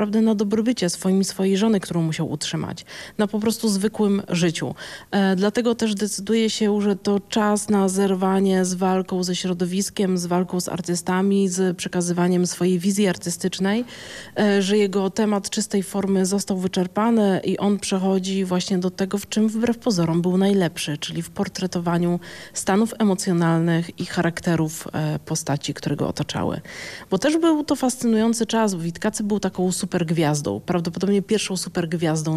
naprawdę na dobrobycie swojej żony, którą musiał utrzymać, na po prostu zwykłym życiu. Dlatego też decyduje się, że to czas na zerwanie z walką ze środowiskiem, z walką z artystami, z przekazywaniem swojej wizji artystycznej, że jego temat czystej formy został wyczerpany i on przechodzi właśnie do tego, w czym wbrew pozorom był najlepszy, czyli w portretowaniu stanów emocjonalnych i charakterów postaci, które go otaczały. Bo też był to fascynujący czas, bo Witkacy był taką supergwiazdą, prawdopodobnie pierwszą supergwiazdą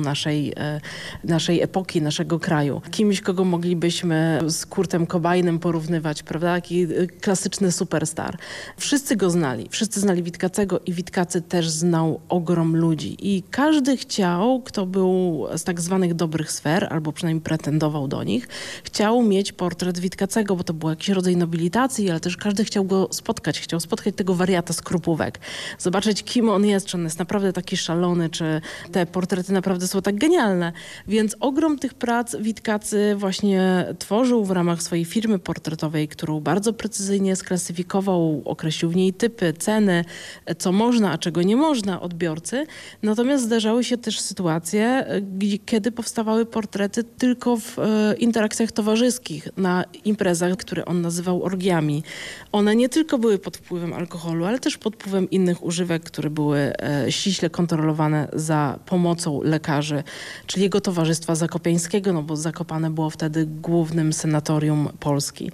naszej epoki, naszego kraju. Kimś, kogo moglibyśmy z Kurtem Cobainem porównywać, prawda? Taki klasyczny superstar. Wszyscy go znali, wszyscy znali Witkacego i Witkacy też znał ogrom ludzi. I każdy chciał, kto był z tak zwanych dobrych sfer, albo przynajmniej pretendował do nich, chciał mieć portret Witkacego, bo to był jakiś rodzaj nobilitacji, ale też każdy chciał go spotkać. Chciał spotkać tego wariata z Krupówek. Zobaczyć, kim on jest, czy on jest naprawdę taki szalony, czy te portrety naprawdę są tak genialne. Więc ogrom tych prac Witkacy właśnie tworzył w ramach swojej firmy portretowej, którą bardzo precyzyjnie sklasyfikował, określił w niej typy, ceny, co można, a czego nie można odbiorcy. Natomiast zdarzały się też sytuacje, kiedy powstawały portrety tylko w interakcjach towarzyskich, na imprezach, które on nazywał orgiami. One nie tylko były pod wpływem alkoholu, ale też pod wpływem innych używek, które były ściśle kontrolowane za pomocą lekarzy, czyli jego towarzystwa zakopiańskiego, no bo Zakopane było wtedy głównym senatorium Polski.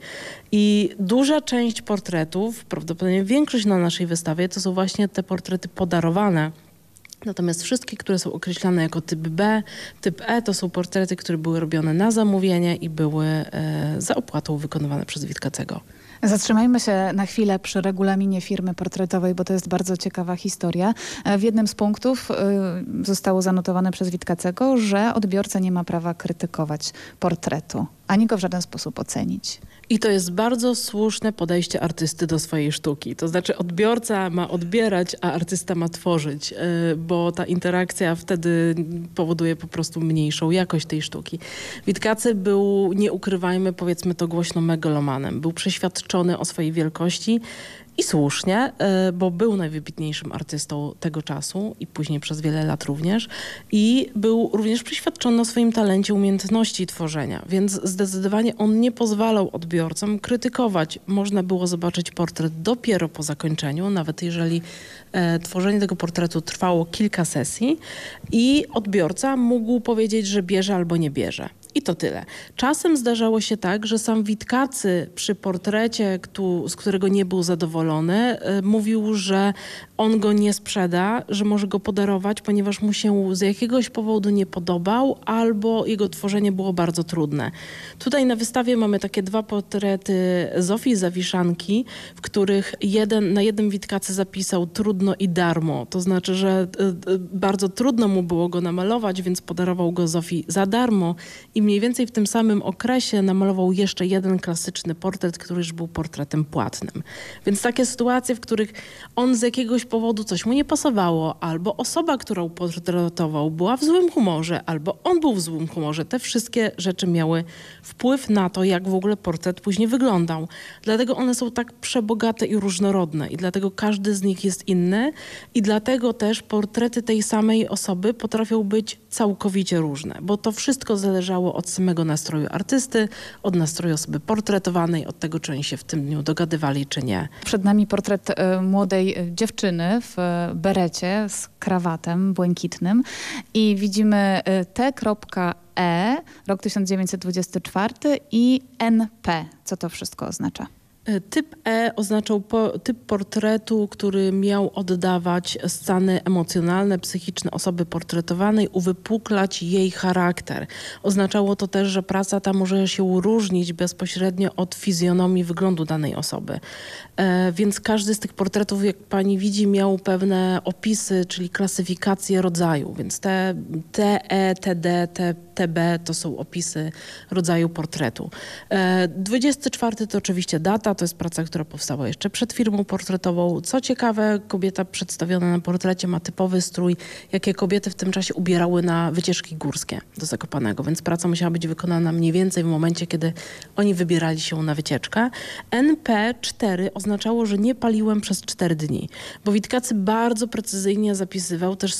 I duża część portretów, prawdopodobnie większość na naszej wystawie, to są właśnie te portrety podarowane. Natomiast wszystkie, które są określane jako typ B, typ E, to są portrety, które były robione na zamówienie i były za opłatą wykonywane przez Witkacego. Zatrzymajmy się na chwilę przy regulaminie firmy portretowej, bo to jest bardzo ciekawa historia. W jednym z punktów zostało zanotowane przez Witkacego, że odbiorca nie ma prawa krytykować portretu, ani go w żaden sposób ocenić. I to jest bardzo słuszne podejście artysty do swojej sztuki. To znaczy odbiorca ma odbierać, a artysta ma tworzyć, bo ta interakcja wtedy powoduje po prostu mniejszą jakość tej sztuki. Witkacy był, nie ukrywajmy, powiedzmy to głośno, megalomanem. Był przeświadczony o swojej wielkości i słusznie, bo był najwybitniejszym artystą tego czasu i później przez wiele lat również. I był również przeświadczony o swoim talencie, umiejętności tworzenia, więc zdecydowanie on nie pozwalał odbiorcom krytykować. Można było zobaczyć portret dopiero po zakończeniu, nawet jeżeli tworzenie tego portretu trwało kilka sesji i odbiorca mógł powiedzieć, że bierze albo nie bierze. I to tyle. Czasem zdarzało się tak, że sam Witkacy przy portrecie, z którego nie był zadowolony, mówił, że on go nie sprzeda, że może go podarować, ponieważ mu się z jakiegoś powodu nie podobał albo jego tworzenie było bardzo trudne. Tutaj na wystawie mamy takie dwa portrety Zofii Zawiszanki, w których na jednym Witkacy zapisał trudno i darmo. To znaczy, że bardzo trudno mu było go namalować, więc podarował go Zofii za darmo i mniej więcej w tym samym okresie namalował jeszcze jeden klasyczny portret, który już był portretem płatnym. Więc takie sytuacje, w których on z jakiegoś powodu coś mu nie pasowało, albo osoba, którą portretował, była w złym humorze, albo on był w złym humorze. Te wszystkie rzeczy miały wpływ na to, jak w ogóle portret później wyglądał. Dlatego one są tak przebogate i różnorodne i dlatego każdy z nich jest inny i dlatego też portrety tej samej osoby potrafią być całkowicie różne, bo to wszystko zależało od samego nastroju artysty, od nastroju osoby portretowanej, od tego, czy oni się w tym dniu dogadywali, czy nie. Przed nami portret młodej dziewczyny w berecie z krawatem błękitnym i widzimy T.E, rok 1924 i NP. Co to wszystko oznacza? Typ E oznaczał typ portretu, który miał oddawać stany emocjonalne, psychiczne osoby portretowanej, uwypuklać jej charakter. Oznaczało to też, że praca ta może się różnić bezpośrednio od fizjonomii wyglądu danej osoby. Więc każdy z tych portretów, jak pani widzi, miał pewne opisy, czyli klasyfikacje rodzaju. Więc te TE, TD, TB to są opisy rodzaju portretu. 24 to oczywiście data, to jest praca, która powstała jeszcze przed firmą portretową. Co ciekawe, kobieta przedstawiona na portrecie ma typowy strój, jakie kobiety w tym czasie ubierały na wycieczki górskie do Zakopanego, więc praca musiała być wykonana mniej więcej w momencie, kiedy oni wybierali się na wycieczkę. NP4 oznaczało, że nie paliłem przez 4 dni, bo Witkacy bardzo precyzyjnie zapisywał też